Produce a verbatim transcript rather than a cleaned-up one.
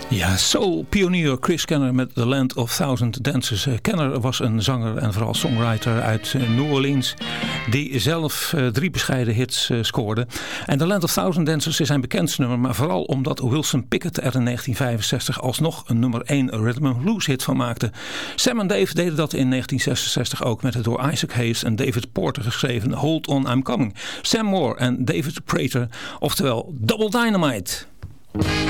Ja, soul-pionier Chris Kenner met The Land of Thousand Dances. Kenner was een zanger en vooral songwriter uit New Orleans, die zelf uh, drie bescheiden hits uh, scoorde. En The Land of Thousand Dancers is zijn bekendste nummer, maar vooral omdat Wilson Pickett er in negentien vijfenzestig alsnog een nummer één rhythm and blues hit van maakte. Sam en Dave deden dat in negentien zesenzestig ook met het door Isaac Hayes en David Porter geschreven Hold On I'm Coming. Sam Moore en David Prater, oftewel Double Dynamite.